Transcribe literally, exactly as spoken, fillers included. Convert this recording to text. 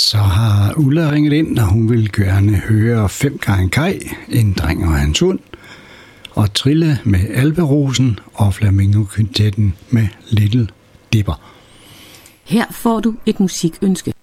Så har Ulla ringet ind, og hun vil gerne høre Fem gange Kaj, En dreng og hans hund, og Trille med Alperosen og Flamingo Quintetten med Little Dipper. Her får du et musikønske.